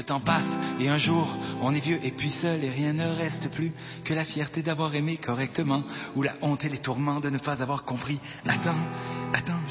le temps passe et un jour on est vieux et puis seul et rien ne reste plus que la fierté d'avoir aimé correctement ou la honte et les tourments de ne pas avoir compris. Attends,